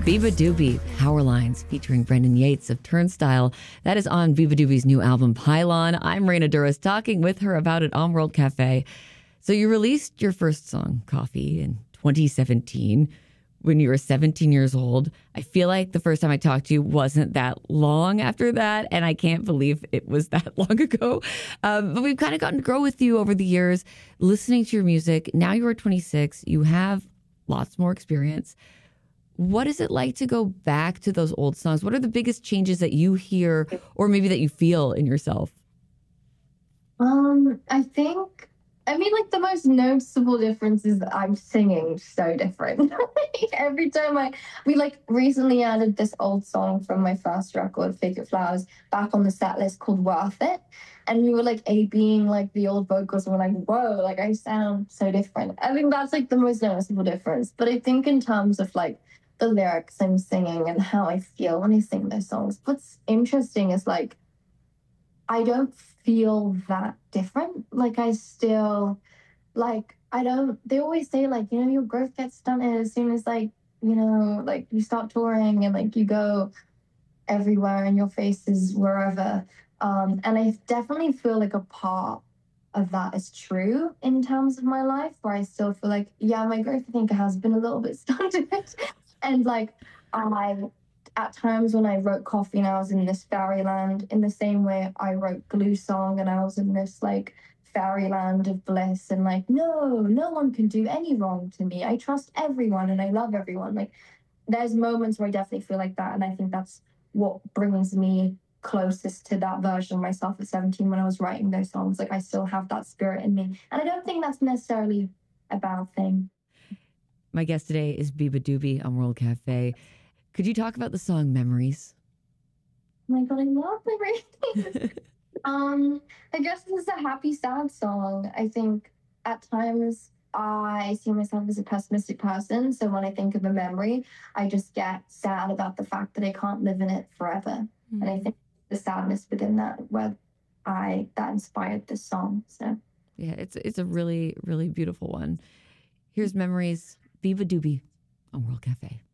Biba Doobie, Power Lines, featuring Brendan Yates of Turnstile. That is on Biba Doobie's new album, Pylon. I'm Raina Duras, talking with her about it on World Cafe. So you released your first song, Coffee, in 2017 when you were 17 years old. I feel like the first time I talked to you wasn't that long after that, and I can't believe it was that long ago. But we've kind of gotten to grow with you over the years, listening to your music. Now you are 26. You have lots more experience. What is it like to go back to those old songs? What are the biggest changes that you hear or maybe that you feel in yourself? Like the most noticeable difference is that I'm singing so different. Like, every time we like recently added this old song from my first record, Fake It Flowers, back on the set list called Worth It. And we were like being like the old vocals and we're like, whoa, like I sound so different. I think that's like the most noticeable difference. But I think in terms of like the lyrics I'm singing and how I feel when I sing those songs, what's interesting is like I don't feel that different. Like I still I don't they always say like, your growth gets stunted as soon as like, like you start touring and like you go everywhere and your face is wherever. And I definitely feel like a part of that is true in terms of my life, where I still feel like, yeah, my growth I think has been a little bit stunted. And like I at times when I wrote Coffee and I was in this fairyland, in the same way I wrote Glue Song and I was in this like fairyland of bliss and like, no one can do any wrong to me. I trust everyone and I love everyone. Like there's moments where I definitely feel like that. And I think that's what brings me closest to that version of myself at 17 when I was writing those songs. Like I still have that spirit in me. And I don't think that's necessarily a bad thing. My guest today is Biba Doobie on World Cafe. Could you talk about the song Memories? Oh my God, I love Memories. I guess this is a happy, sad song. I think at times I see myself as a pessimistic person. So when I think of a memory, I just get sad about the fact that I can't live in it forever. Mm. And I think the sadness within that, that inspired this song. So yeah, it's a really, really beautiful one. Here's Memories, Biba Doobie on World Cafe.